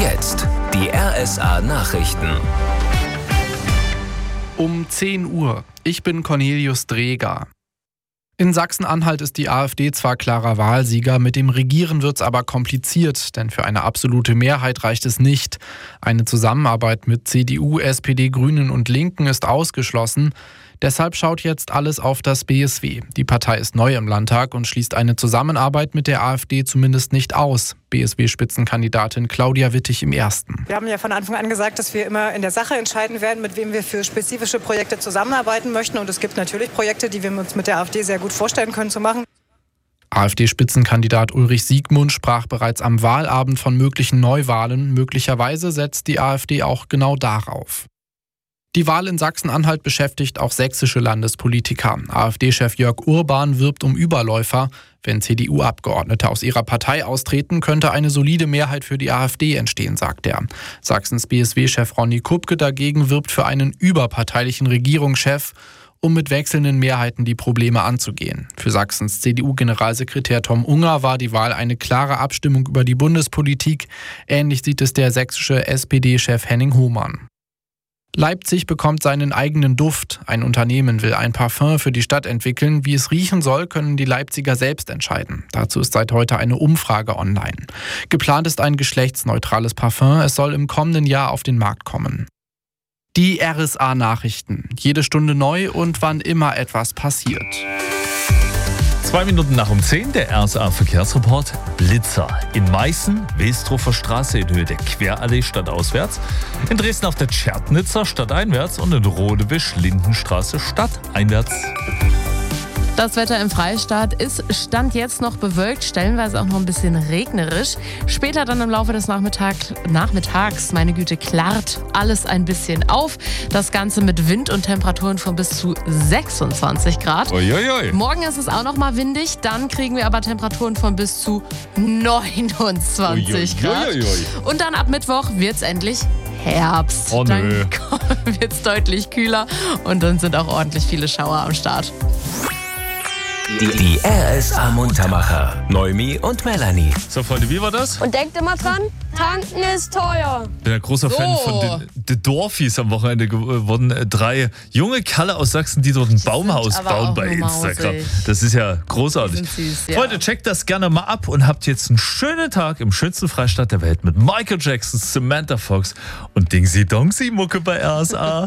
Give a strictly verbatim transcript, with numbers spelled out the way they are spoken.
Jetzt die R S A-Nachrichten. Um zehn Uhr. Ich bin Cornelius Dreger. In Sachsen-Anhalt ist die AfD zwar klarer Wahlsieger, mit dem Regieren wird's aber kompliziert, denn für eine absolute Mehrheit reicht es nicht. Eine Zusammenarbeit mit C D U, S P D, Grünen und Linken ist ausgeschlossen. Deshalb schaut jetzt alles auf das B S W. Die Partei ist neu im Landtag und schließt eine Zusammenarbeit mit der AfD zumindest nicht aus. B S W-Spitzenkandidatin Claudia Wittig im Ersten. Wir haben ja von Anfang an gesagt, dass wir immer in der Sache entscheiden werden, mit wem wir für spezifische Projekte zusammenarbeiten möchten. Und es gibt natürlich Projekte, die wir uns mit der AfD sehr gut vorstellen können zu machen. AfD-Spitzenkandidat Ulrich Siegmund sprach bereits am Wahlabend von möglichen Neuwahlen. Möglicherweise setzt die AfD auch genau darauf. Die Wahl in Sachsen-Anhalt beschäftigt auch sächsische Landespolitiker. AfD-Chef Jörg Urban wirbt um Überläufer. Wenn C D U-Abgeordnete aus ihrer Partei austreten, könnte eine solide Mehrheit für die AfD entstehen, sagt er. Sachsens B S W-Chef Ronny Kupke dagegen wirbt für einen überparteilichen Regierungschef, um mit wechselnden Mehrheiten die Probleme anzugehen. Für Sachsens C D U-Generalsekretär Tom Unger war die Wahl eine klare Abstimmung über die Bundespolitik. Ähnlich sieht es der sächsische S P D-Chef Henning Hohmann. Leipzig bekommt seinen eigenen Duft. Ein Unternehmen will ein Parfum für die Stadt entwickeln. Wie es riechen soll, können die Leipziger selbst entscheiden. Dazu ist seit heute eine Umfrage online. Geplant ist ein geschlechtsneutrales Parfum. Es soll im kommenden Jahr auf den Markt kommen. Die R S A-Nachrichten. Jede Stunde neu und wann immer etwas passiert. Zwei Minuten nach um zehn, der R S A-Verkehrsreport. Blitzer. In Meißen, Wilsdruffer Straße in Höhe der Querallee stadtauswärts. In Dresden auf der Tschernitzer stadteinwärts und in Rodewisch Lindenstraße stadteinwärts. Das Wetter im Freistaat ist Stand jetzt noch bewölkt, stellenweise auch noch ein bisschen regnerisch. Später dann im Laufe des Nachmittag, Nachmittags, meine Güte, klart alles ein bisschen auf. Das Ganze mit Wind und Temperaturen von bis zu sechsundzwanzig Grad. Uiuiui. Morgen ist es auch noch mal windig, dann kriegen wir aber Temperaturen von bis zu neunundzwanzig Grad. Uiuiui. Und dann ab Mittwoch wird es endlich Herbst. Oh, nö. Dann wird es deutlich kühler und dann sind auch ordentlich viele Schauer am Start. Die, die R S A-Muntermacher. Noemi und Melanie. So, Freunde, wie war das? Und denkt immer dran, tanken ist teuer. Ich bin ein großer So. Fan von den, den Dorfies am Wochenende geworden. Drei junge Kerle aus Sachsen, die dort ein Baumhaus aber bauen auch bei nur Instagram. mausig. Das ist ja großartig. Die sind süß, ja. Freunde, checkt das gerne mal ab und habt jetzt einen schönen Tag im schönsten Freistaat der Welt mit Michael Jackson, Samantha Fox und Dingsy Dongsy Mucke bei R S A.